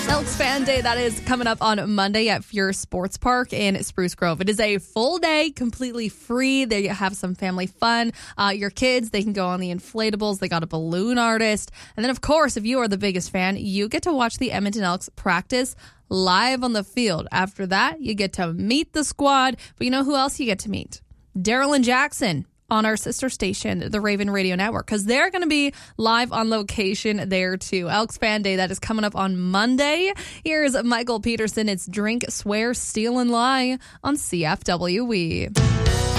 Elks Fan Day, that is coming up on Monday at Fuhr Sports Park in Spruce Grove. It is a full day, completely free. They have some family fun. Your kids, they can go on the inflatables. They got a balloon artist. And then, of course, if you are the biggest fan, you get to watch the Edmonton Elks practice live on the field. After that, you get to meet the squad. But you know who else you get to meet? Daryl and Jackson on our sister station, the Raven Radio Network, because they're going to be live on location there too. Elks Fan Day, that is coming up on Monday. Here's Michael Peterson. It's Drink, Swear, Steal, and Lie on CFWE.